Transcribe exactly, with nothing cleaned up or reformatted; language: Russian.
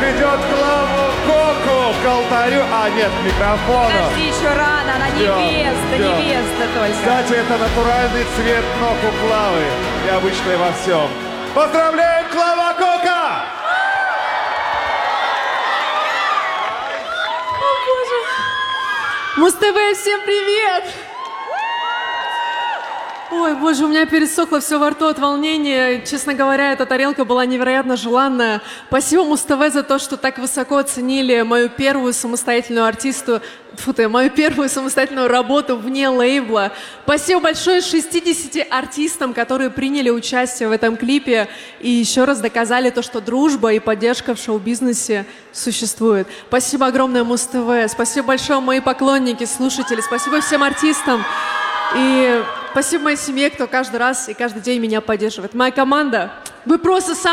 ведет Клаву Коку к алтарю. А, нет, к микрофону. Подожди, еще рано, она Ждем, невеста, ждем. невеста только. Кстати, это натуральный цвет ног у Клавы. Необычный во всем. Поздравляем, Клава Кока! Муз-ТВ, всем привет! Ой, боже, у меня пересохло все во рту от волнения. Честно говоря, эта тарелка была невероятно желанная. Спасибо Муз-ТВ за то, что так высоко оценили мою первую самостоятельную артисту, фу ты, мою первую самостоятельную работу вне лейбла. Спасибо большое шестидесяти артистам, которые приняли участие в этом клипе и еще раз доказали то, что дружба и поддержка в шоу-бизнесе существует. Спасибо огромное Муз-ТВ, спасибо большое мои поклонники, слушатели, спасибо всем артистам. И спасибо моей семье, кто каждый раз и каждый день меня поддерживает. Моя команда, вы просто самые...